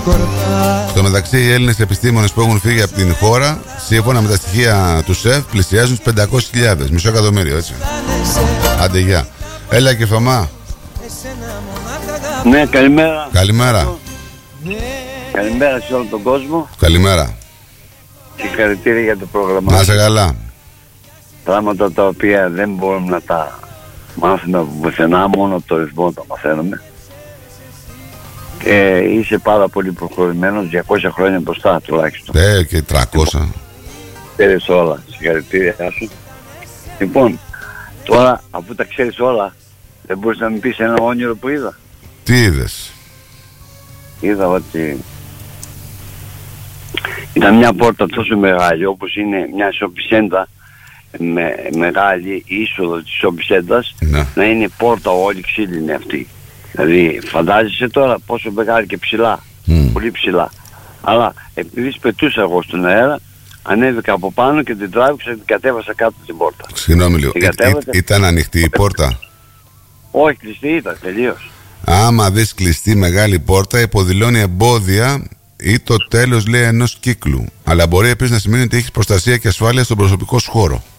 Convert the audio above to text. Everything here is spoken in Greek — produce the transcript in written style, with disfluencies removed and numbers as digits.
Στο μεταξύ, οι Έλληνες επιστήμονες που έχουν φύγει από την χώρα, σύμφωνα με τα στοιχεία του ΣΕΦ, πλησιάζουν τους 500.000, μισό εκατομμύριο, έτσι. Άντε, γεια. Έλα και Θωμά. Ναι, καλημέρα. Καλημέρα. Καλημέρα σε όλο τον κόσμο. Καλημέρα. Συγχαρητήρια για το πρόγραμμα. Να είσαι καλά. Πράγματα τα οποία δεν μπορούμε να τα μάθουμε από πουθενά, μόνο από το ρυθμό τα μαθαίνουμε. Είσαι πάρα πολύ προχωρημένος, 200 χρόνια μπροστά τουλάχιστον. Και 300. Ξέρεις όλα, συγχαρητήρια σου. Λοιπόν, τώρα αφού τα ξέρεις όλα, δεν μπορείς να μου πεις ένα όνειρο που είδα? Τι είδες? Είδα ότι ήταν μια πόρτα τόσο μεγάλη όπως είναι μια σοπισέντα, με μεγάλη είσοδο της σοπισέντας, να είναι πόρτα όλη ξύλινη αυτή. Δηλαδή φαντάζεσαι τώρα πόσο μεγάλη και ψηλά, πολύ ψηλά. Αλλά επειδή σπετούσα εγώ στον αέρα, ανέβηκα από πάνω και την τράβηξα και την κατέβασα κάτω την πόρτα. Συγγνώμη λίγο, ήταν ανοιχτή η πόρτα? Όχι, κλειστή ήταν τελείως. Άμα δεις κλειστή μεγάλη πόρτα, υποδηλώνει εμπόδια ή το τέλος, λέει, ενός κύκλου. Αλλά μπορεί επίσης να σημαίνει ότι έχεις προστασία και ασφάλεια στον προσωπικό σου χώρο.